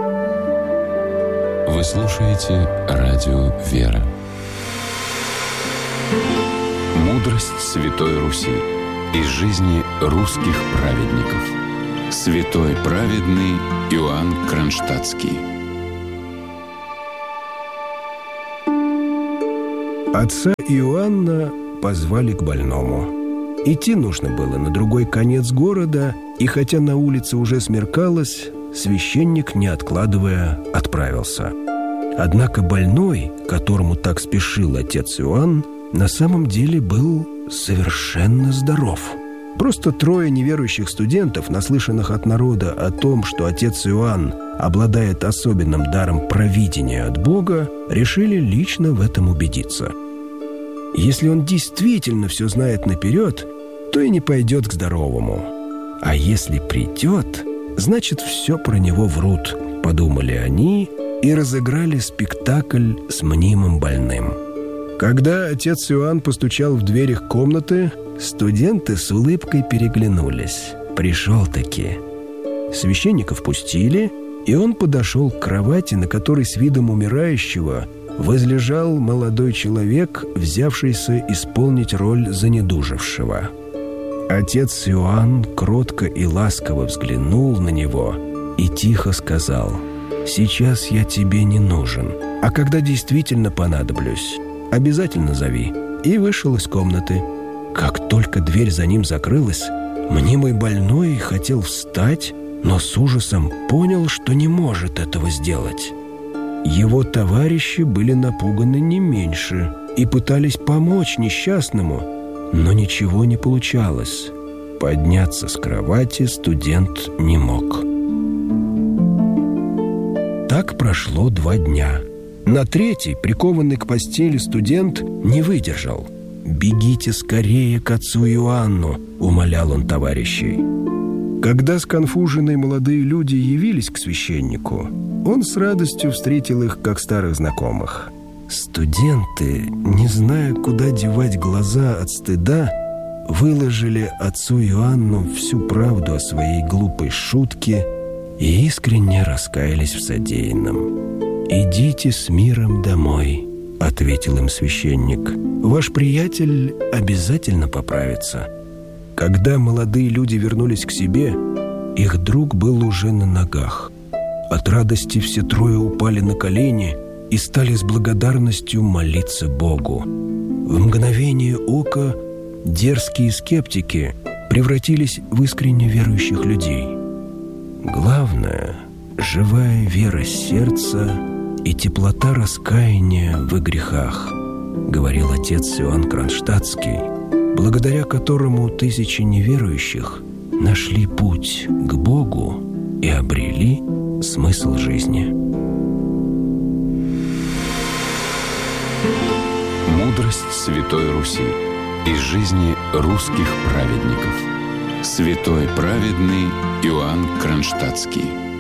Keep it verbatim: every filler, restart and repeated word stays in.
Вы слушаете радио «Вера». Мудрость Святой Руси из жизни русских праведников. Святой праведный Иоанн Кронштадтский. Отца Иоанна позвали к больному. Идти нужно было на другой конец города, и хотя на улице уже смеркалось, священник, не откладывая, отправился. Однако больной, которому так спешил отец Иоанн, на самом деле был совершенно здоров. Просто трое неверующих студентов, наслышанных от народа о том, что отец Иоанн обладает особенным даром провидения от Бога, решили лично в этом убедиться. Если он действительно все знает наперед, то и не пойдет к здоровому. А если придет, значит, все про него врут, подумали они и разыграли спектакль с мнимым больным. Когда отец Иоанн постучал в дверь их комнаты, студенты с улыбкой переглянулись. Пришел-таки. Священника впустили, и он подошел к кровати, на которой с видом умирающего возлежал молодой человек, взявшийся исполнить роль занедужившего. Отец Иоанн кротко и ласково взглянул на него и тихо сказал: «Сейчас я тебе не нужен, а когда действительно понадоблюсь, обязательно зови», и вышел из комнаты. Как только дверь за ним закрылась, мнимый больной хотел встать, но с ужасом понял, что не может этого сделать. Его товарищи были напуганы не меньше и пытались помочь несчастному, но ничего не получалось. Подняться с кровати студент не мог. Так прошло два дня. На третий, прикованный к постели студент, не выдержал. «Бегите скорее к отцу Иоанну», — умолял он товарищей. Когда сконфуженные молодые люди явились к священнику, он с радостью встретил их, как старых знакомых. Студенты, не зная, куда девать глаза от стыда, выложили отцу Иоанну всю правду о своей глупой шутке и искренне раскаялись в содеянном. «Идите с миром домой», — ответил им священник. «Ваш приятель обязательно поправится». Когда молодые люди вернулись к себе, их друг был уже на ногах. От радости все трое упали на колени и стали с благодарностью молиться Богу. В мгновение ока дерзкие скептики превратились в искренне верующих людей. Главное — живая вера сердца и теплота раскаяния в их грехах, говорил отец Иоанн Кронштадтский, благодаря которому тысячи неверующих нашли путь к Богу и обрели смысл жизни. Мудрость Святой Руси из жизни русских праведников. Святой праведный Иоанн Кронштадтский.